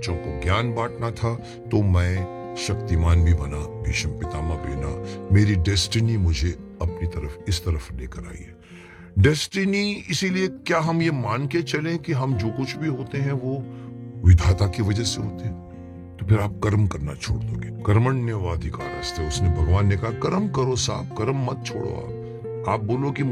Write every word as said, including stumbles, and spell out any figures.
बच्चों को ज्ञान बांटना था, तो मैं शक्तिमान भी बना, भीष्म पितामह बना। मेरी डेस्टिनी मुझे अपनी तरफ इस तरफ लेकर आई है। डेस्टिनी इसीलिए क्या हम ये मान के चलें कि हम जो कुछ भी होते हैं वो विधाता की वजह से होते हैं? तो फिर आप कर्म करना छोड़ दोगे। कर्मण्यवाधिकारस्ते, उसने भगवान ने कहा कर्म करो साहब, कर्म मत छोड़ो। आप आप बोलो कि